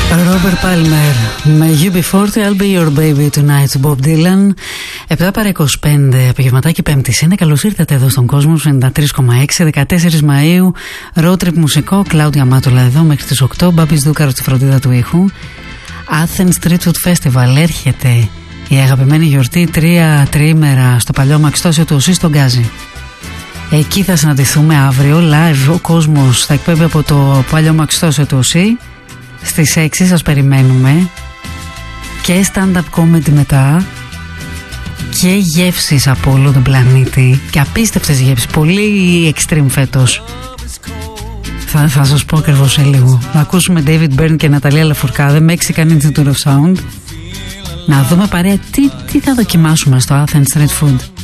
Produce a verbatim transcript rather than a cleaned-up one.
Robert Palmer με γιου μπι φορτί, I'll be your baby tonight, Bob Dylan. επτά παρά είκοσι πέντε, απογευματάκι Πέμπτης είναι. Καλώς ήρθατε εδώ στον κόσμο, ενενήντα τρία κόμμα έξι, δεκατέσσερις Μαΐου. Road trip μουσικό, Κλάουδια Μάτουλα εδώ μέχρι τις οκτώ. Μπάμπης Δούκαρος στη φροντίδα του ήχου. Athens Street Food Festival, έρχεται η αγαπημένη γιορτή, τρία τριήμερα στο παλιό Μαξιτόσιο του ΟΣΥ στον Γκάζι. Εκεί θα συναντηθούμε αύριο live. Ο κόσμος θα εκπέμπει από το παλιό Μαξιτόσιο του ΟΣΥ. Στις έξι σας περιμένουμε. Και stand-up comedy μετά. Και γεύσεις από όλο τον πλανήτη. Και απίστευτες γεύσεις. Πολύ extreme φέτος. Θα, θα σας πω ακριβώς σε λίγο. Να ακούσουμε David Byrne και Ναταλία Λαφουρκάδε, Mexican Institute of Sound. Να δούμε παρέα τι, τι θα δοκιμάσουμε στο Athens Street Food.